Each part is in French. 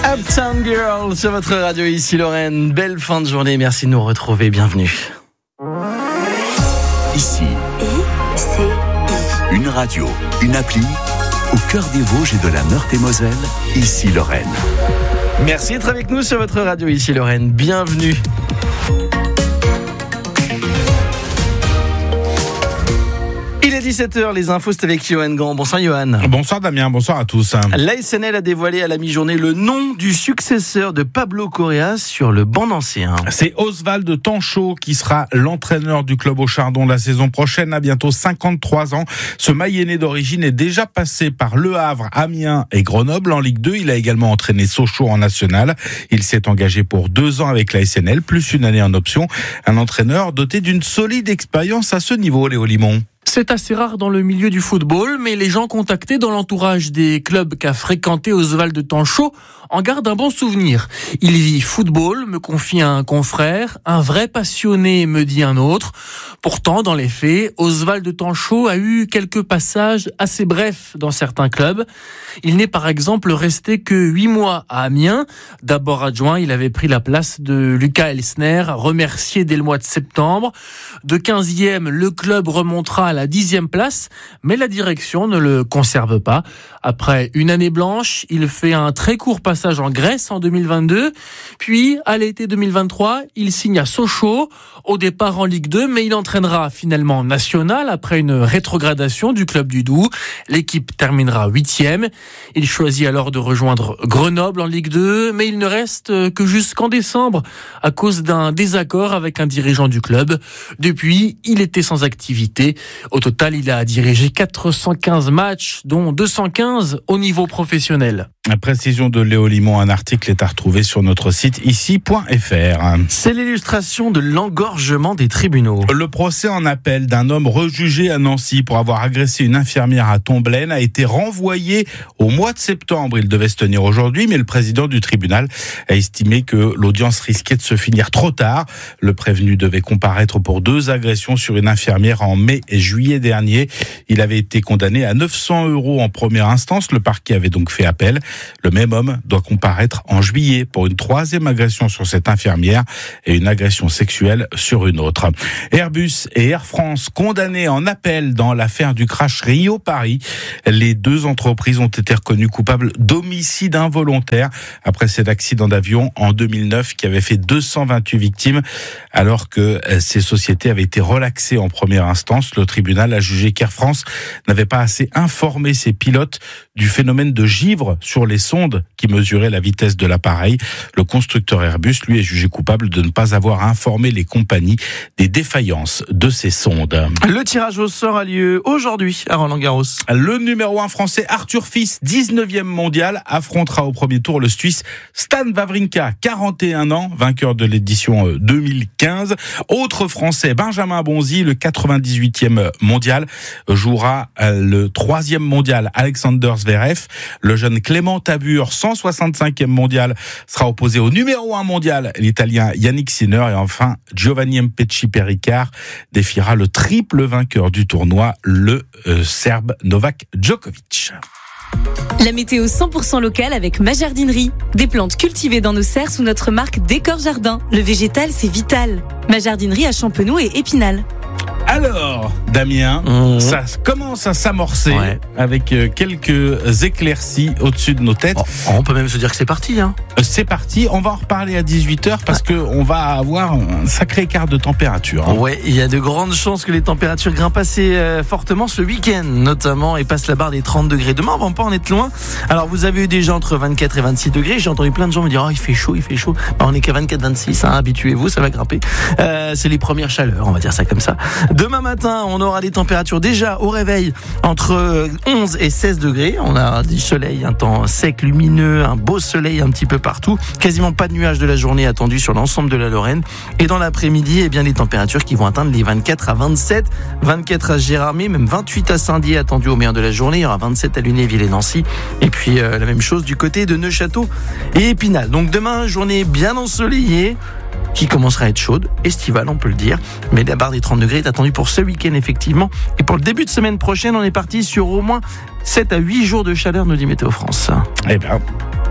Uptown Girl sur votre radio, ici Lorraine. Belle fin de journée, merci de nous retrouver, bienvenue. Ici, une radio, une appli, au cœur des Vosges et de la Meurthe-et-Moselle, ici Lorraine. Merci d'être avec nous sur votre radio, ici Lorraine, bienvenue. Il est 17h, les infos, c'est avec Johan Grand. Bonsoir Johan. Bonsoir Damien, bonsoir à tous. L'ASNL a dévoilé à la mi-journée le nom du successeur de Pablo Correa sur le banc nancéen. C'est Oswald Tanchot qui sera l'entraîneur du club au Chardon la saison prochaine, à bientôt 53 ans. Ce Mayennais d'origine est déjà passé par Le Havre, Amiens et Grenoble en Ligue 2. Il a également entraîné Sochaux en National. Il s'est engagé pour 2 ans avec l'ASNL, plus une année en option. Un entraîneur doté d'une solide expérience à ce niveau, Léo Limon. C'est assez rare dans le milieu du football, mais les gens contactés dans l'entourage des clubs qu'a fréquenté Oswald Tanchot en gardent un bon souvenir. Il vit football, me confie un confrère, un vrai passionné, me dit un autre. Pourtant, dans les faits, Oswald Tanchot a eu quelques passages assez brefs dans certains clubs. Il n'est par exemple resté que 8 mois à Amiens. D'abord adjoint, il avait pris la place de Lucas Elsner, remercié dès le mois de septembre. De 15e, le club remontera à la 10e place, mais la direction ne le conserve pas. Après une année blanche, il fait un très court passage en Grèce en 2022. Puis, à l'été 2023, il signe à Sochaux, au départ en Ligue 2, mais il entraînera finalement National après une rétrogradation du club du Doubs. L'équipe terminera 8e. Il choisit alors de rejoindre Grenoble en Ligue 2, mais il ne reste que jusqu'en décembre à cause d'un désaccord avec un dirigeant du club. Depuis, il était sans activité. Au total, il a dirigé 415 matchs, dont 215 au niveau professionnel. La précision de Léo Limon, un article est à retrouver sur notre site ici.fr. C'est l'illustration de l'engorgement des tribunaux. Le procès en appel d'un homme rejugé à Nancy pour avoir agressé une infirmière à Tomblaine a été renvoyé au mois de septembre. Il devait se tenir aujourd'hui, mais le président du tribunal a estimé que l'audience risquait de se finir trop tard. Le prévenu devait comparaître pour 2 agressions sur une infirmière en mai et juillet dernier. Il avait été condamné à 900 € en première instance. Le parquet avait donc fait appel. Le même homme doit comparaître en juillet pour une 3e agression sur cette infirmière et une agression sexuelle sur une autre. Airbus et Air France condamnés en appel dans l'affaire du crash Rio-Paris. Les 2 entreprises ont été reconnues coupables d'homicide involontaire après cet accident d'avion en 2009 qui avait fait 228 victimes alors que ces sociétés avaient été relaxées en première instance. Le tribunal a jugé qu'Air France n'avait pas assez informé ses pilotes du phénomène de givre sur les sondes qui mesuraient la vitesse de l'appareil. Le constructeur Airbus, lui, est jugé coupable de ne pas avoir informé les compagnies des défaillances de ces sondes. Le tirage au sort a lieu aujourd'hui à Roland-Garros. Le numéro 1 français Arthur Fils, 19e mondial, affrontera au premier tour le Suisse Stan Wawrinka, 41 ans, vainqueur de l'édition 2015. Autre français, Benjamin Bonzi, le 98e mondial, jouera le 3e mondial Alexander Zverev. Le jeune Clément Tabur, 165e mondial, sera opposé au numéro 1 mondial, l'Italien Yannick Sinner. Et enfin, Giovanni Mpetshi Perricard défiera le triple vainqueur du tournoi, le Serbe Novak Djokovic. La météo 100% locale avec ma jardinerie. Des plantes cultivées dans nos serres sous notre marque Décor Jardin. Le végétal, c'est vital. Ma jardinerie à Champenoux et Épinal. Alors, Damien, ça commence à s'amorcer avec quelques éclaircies au-dessus de nos têtes. On peut même se dire que c'est parti. C'est parti, on va en reparler à 18h parce qu'on va avoir un sacré écart de température. Ouais, il y a de grandes chances que les températures grimpent assez fortement ce week-end, notamment, et passent la barre des 30 degrés. Demain, on va pas en être loin. Alors, vous avez eu déjà entre 24 et 26 degrés. J'ai entendu plein de gens me dire « Oh, il fait chaud. » On est qu'à 24-26, habituez-vous, ça va grimper. C'est les premières chaleurs, on va dire ça comme ça. Demain matin, on aura des températures déjà au réveil entre 11 et 16 degrés. On a du soleil, un temps sec, lumineux, un beau soleil un petit peu partout. Quasiment pas de nuages de la journée attendus sur l'ensemble de la Lorraine. Et dans l'après-midi, eh bien, les températures qui vont atteindre les 24 à 27. 24 à Gérardmer, même 28 à Saint-Dié attendus au meilleur de la journée. Il y aura 27 à Lunéville et Nancy. Et puis la même chose du côté de Neufchâteau et Épinal. Donc demain, journée bien ensoleillée, qui commencera à être chaude, estivale on peut le dire, mais la barre des 30 degrés est attendue pour ce week-end effectivement, et pour le début de semaine prochaine on est parti sur au moins 7 à 8 jours de chaleur, nous dit Météo France. Eh bien,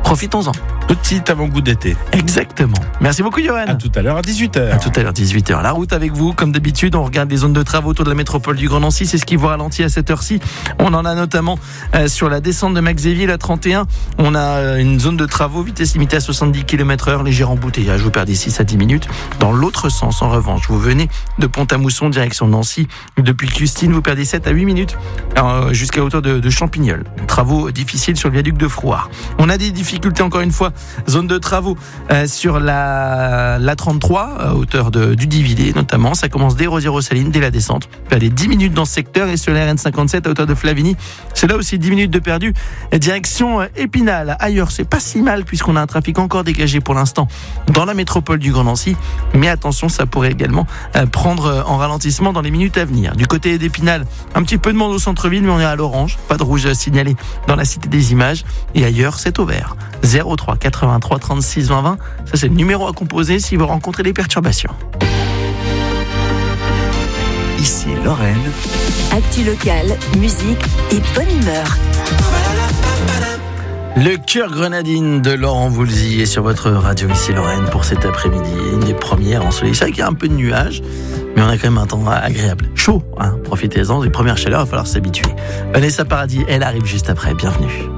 Profitons-en. Petit avant-goût d'été. Exactement. Merci beaucoup, Johan. À tout à l'heure à 18h. À tout à l'heure, 18h. La route avec vous, comme d'habitude, on regarde les zones de travaux autour de la métropole du Grand Nancy. C'est ce qui vous ralentit à cette heure-ci. On en a notamment sur la descente de Maxéville à 31. On a une zone de travaux, vitesse limitée à 70 km/h, léger embouteillage. Vous perdez 6 à 10 minutes. Dans l'autre sens, en revanche, vous venez de Pont-à-Mousson, direction Nancy. Depuis Custine, vous perdez 7 à 8 minutes jusqu'à hauteur de Champignol. Travaux difficiles sur le viaduc de Frouard. On a des difficultés, encore une fois, zone de travaux sur la 33, à hauteur du Dividé notamment. Ça commence dès Rosières-aux-Salines, dès la descente. Vous perdez 10 minutes dans ce secteur, et sur la RN57 à hauteur de Flavigny, c'est là aussi 10 minutes de perdu. Direction Épinal. Ailleurs, c'est pas si mal puisqu'on a un trafic encore dégagé pour l'instant dans la métropole du Grand Nancy. Mais attention, ça pourrait également prendre en ralentissement dans les minutes à venir. Du côté d'Épinal, un petit peu de monde au centre-ville, mais on est à l'orange. Pas de rouge signalé dans la Cité des Images. Et ailleurs, c'est au vert. 03 83 36 20 20. Ça, c'est le numéro à composer si vous rencontrez des perturbations. Ici Lorraine. Actu locale, musique et bonne humeur. Le cœur grenadine de Laurent Voulzy est sur votre radio ici Lorraine pour cet après-midi. Une des premières ensoleillées. C'est vrai qu'il y a un peu de nuages, mais on a quand même un temps agréable. Chaud, hein. Profitez-en, les premières chaleurs, il va falloir s'habituer. Vanessa Paradis, elle arrive juste après. Bienvenue.